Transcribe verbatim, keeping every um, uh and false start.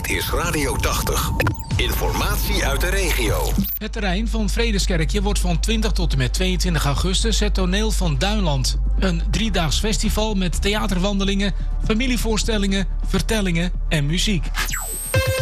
Dit is Radio tachtig. Informatie uit de regio. Het terrein van Vredeskerkje wordt van twintig tot en met tweeëntwintig augustus het toneel van Duinland. Een driedaags festival met theaterwandelingen, familievoorstellingen, vertellingen en muziek.